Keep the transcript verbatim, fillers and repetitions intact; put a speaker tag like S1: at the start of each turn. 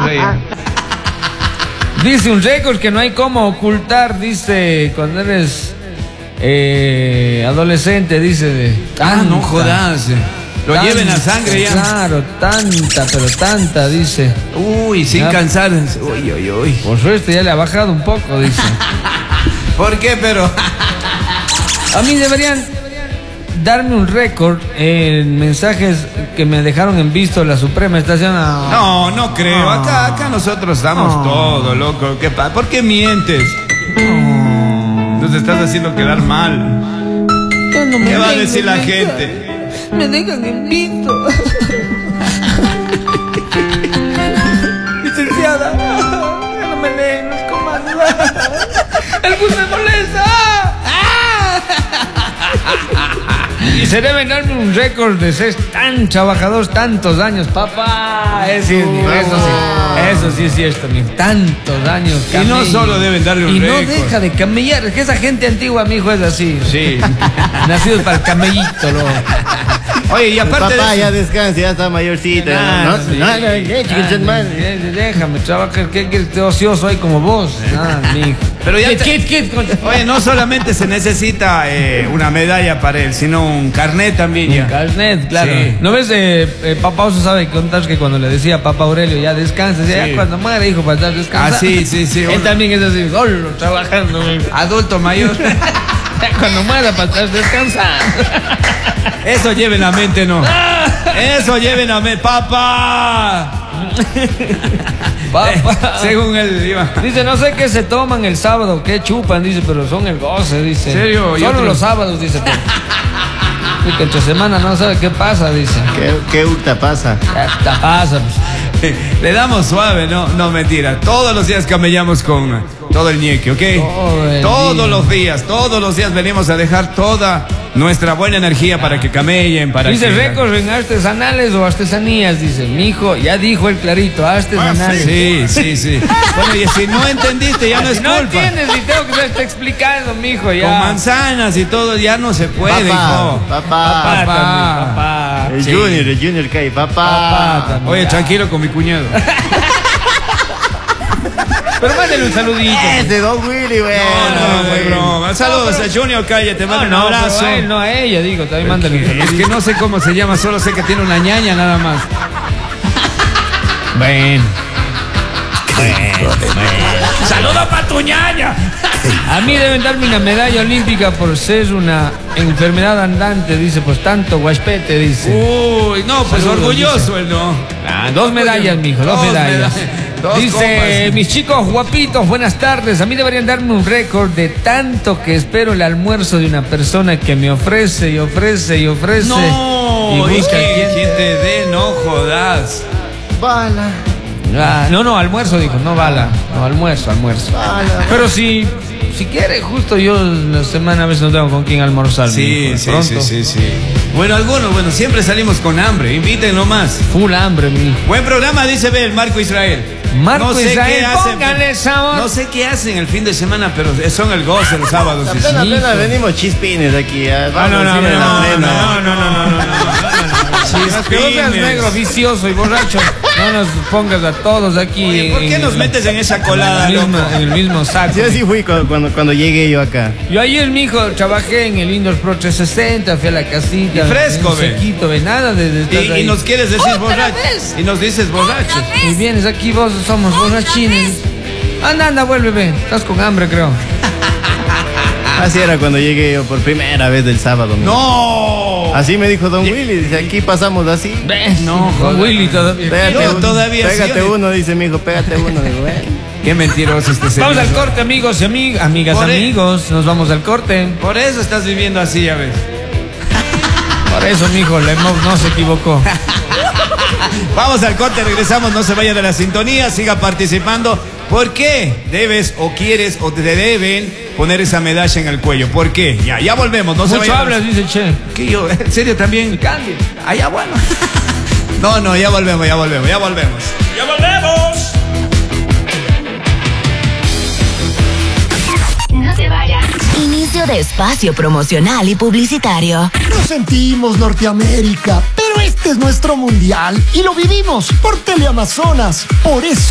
S1: traía. Dice un récord que no hay cómo ocultar, dice, cuando eres eh, adolescente, dice. De,
S2: ah, no jodas. Lo tanta, lleven a sangre ya.
S1: Claro, tanta, pero tanta, dice.
S2: Uy, sin ya, cansar. Uy, uy, uy.
S1: Por suerte ya le ha bajado un poco, dice.
S2: ¿Por qué, pero?
S1: A mí deberían darme un récord en mensajes que me dejaron en visto la Suprema Estación.
S2: No, no, no creo. No. Acá, acá nosotros damos no. todo, loco. ¿Qué pasa? ¿Por qué mientes? No. Nos estás haciendo quedar mal. No ¿Qué va a decir la gente?
S1: Me dejan en visto. Licenciada, ya no me leen los comandos. El bus me molesta. Y se deben darme un récord de ser tan trabajador tantos años, papá. Eso, sí, uh, eso sí, eso sí es cierto, mijo. Tantos años.
S2: Y no solo deben darle un
S1: y
S2: récord.
S1: Y no deja de camellar. Es que esa gente antigua, mijo, es así.
S2: Sí.
S1: Nacidos para el camellito, lo.
S2: Oye, y aparte
S3: papá,
S2: de
S3: ya descansa, ya está mayorcita.
S1: Nada,
S3: ¿no?
S1: Sí.
S3: Nada, nada,
S1: déjame trabajar, ¿qué quieres? Te ocioso ahí como vos. Nada, mijo.
S2: Pero ya
S1: ¿Qué,
S2: te...
S1: qué, qué, qué?
S2: Oye, no solamente se necesita eh, una medalla para él, sino un carnet también ya.
S1: Un carnet, claro. Sí. ¿No ves? Eh, eh, papá Oso sabe contar que cuando le decía a papá Aurelio, ya descansa, sí. Ya cuando muere, hijo, para estar descansando.
S2: Ah, sí, sí, sí.
S1: Él
S2: uno...
S1: también es así, solo trabajando.
S2: Adulto mayor.
S1: Cuando muera, para estar descansando.
S2: Eso lleven a mente, no. Eso lleven a mente. ¡Papá!
S1: Papá.
S2: Eh, según él iba.
S1: Dice, no sé qué se toman el sábado, qué chupan, dice, pero son el goce, dice.
S2: ¿En serio?
S1: Solo los sábados, dice. Que entre semana no sabe qué pasa, dice.
S3: ¿Qué, qué ulta pasa?
S1: ¿Qué pasa? Pues.
S2: Le damos suave, no, no mentira. Todos los días camellamos con todo el ñeque, ¿ok?
S1: Todo el
S2: todos
S1: día.
S2: los días, todos los días venimos a dejar toda nuestra buena energía para que camellen, para
S1: dice,
S2: que...
S1: récord en artesanales o artesanías, dice. Mi hijo, ya dijo el clarito, artesanales.
S2: Sí, sí, sí. Bueno, y si no entendiste, ya no es
S1: no
S2: culpa.
S1: No entiendes, y tengo que estar explicando, mi hijo, ya.
S2: Con manzanas y todo, ya no se puede,
S3: papá,
S2: hijo.
S3: Papá,
S1: papá.
S2: Papá.
S1: También, papá.
S3: El
S2: Sí.
S3: Junior, el Junior Kai, papá.
S1: Papá
S2: Oye, tranquilo con mi cuñado.
S1: Pero mándale un saludito.
S3: Es de Don Willy, güey.
S2: No, no, güey, broma. Saludos a Junior Calle, te mando
S1: no,
S2: un abrazo.
S1: No, a él, no a ella, digo, también mándale un
S2: Es
S1: saludito.
S2: que no sé cómo se llama, solo sé que tiene una ñaña nada más.
S1: Bueno.
S2: ¡Saludos para tu ñaña!
S1: A mí deben darme una medalla olímpica por ser una enfermedad andante, dice, pues tanto guaspete, dice.
S2: Uy, no, pues
S1: Saludos,
S2: orgulloso
S1: dice.
S2: él, ¿no?
S1: Ah, dos medallas, mijo, dos, dos medallas. medallas. Dos dice, copas. Mis chicos guapitos, buenas tardes. A mí deberían darme un récord de tanto que espero el almuerzo de una persona que me ofrece y ofrece y ofrece.
S2: No, y busca que, quien te dé, no jodas.
S3: Bala.
S1: Ah, no, no, almuerzo, dijo, no bala. No, almuerzo, almuerzo.
S3: Bala.
S1: Pero si, si quiere, justo yo la semana a veces no tengo con quién almorzar.
S2: Sí,
S1: mijo,
S2: sí,
S1: pronto.
S2: sí, sí, sí. Bueno, algunos, bueno, siempre salimos con hambre. Inviten nomás.
S1: Full hambre, mi.
S2: Buen programa, dice Bel, Marco Israel.
S1: Marco
S2: no sé
S1: Israel,
S2: qué hacen,
S1: póngale sabor.
S2: No sé qué hacen el fin de semana, pero son el goce los sábados.
S3: Apenas, apenas venimos chispines aquí.
S2: Ah, no, no, no, no, no, no, no, no, no, no.
S1: Que vos seas negro, vicioso y borracho, no nos pongas a todos aquí.
S2: Oye, ¿por qué
S1: en,
S2: nos
S1: en,
S2: metes en esa colada,
S1: en el mismo,
S2: loco?
S1: en el mismo saco?
S3: Sí, así fui cuando, cuando, cuando llegué yo acá.
S1: Yo ayer, mijo, trabajé en el Windows Pro trescientos sesenta, fui a la casita.
S2: Y fresco, ve.
S1: Sequito, ve, nada de, de
S2: y, y nos quieres decir borrachos. Y nos dices borrachos.
S1: Y vienes aquí, vos somos borrachines. Anda, anda, vuelve, ve. Estás con hambre, creo.
S3: Así era cuando llegué yo por primera vez del sábado. Mijo.
S2: ¡No!
S3: Así me dijo Don Willy, dice, aquí pasamos así.
S1: ¿Ves?
S2: No,
S1: Don Willy todavía.
S3: Pégate
S2: Yo
S3: uno,
S2: todavía
S3: Pégate
S2: sí,
S3: uno, dice mi hijo, pégate uno. Digo, bueno.
S2: Qué mentiroso este señor.
S1: Vamos al corte, amigos y amigas. Amigas,
S2: Por
S1: amigos, nos vamos al corte.
S2: Por eso estás viviendo así, ya ves.
S1: Por eso, mijo, Lemov no se equivocó.
S2: Vamos al corte, regresamos, no se vaya de la sintonía, siga participando. ¿Por qué debes o quieres o te deben poner esa medalla en el cuello? ¿Por qué? Ya, ya volvemos, no se
S1: Mucho
S2: vaya.
S1: hablas, dice Che.
S2: ¿Qué yo? ¿En serio también? Cambie. Ah, ya bueno. No, no, ya volvemos, ya volvemos, ya volvemos. ¡Ya volvemos!
S4: No te vayas. Inicio de espacio promocional y publicitario.
S5: Lo sentimos, Norteamérica, pero este es nuestro mundial y lo vivimos por Teleamazonas. Por eso